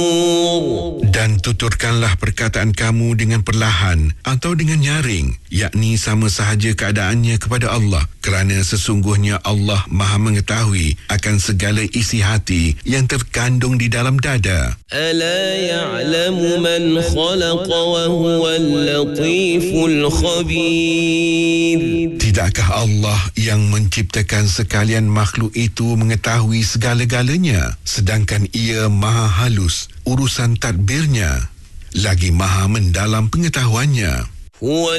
Dan tuturkanlah perkataan kamu dengan perlahan atau dengan nyaring, yakni sama sahaja keadaannya kepada Allah, kerana sesungguhnya Allah Maha mengetahui akan segala isi hati yang terkandung di dalam dada. Ala ya'lamu man khalaqa wa huwal latiful khabir. Tidakkah Allah yang menciptakan sekalian makhluk itu mengetahui segala-galanya, sedangkan Ia Maha halus urusan tadbirnya, lagi Maha mendalam pengetahuannya.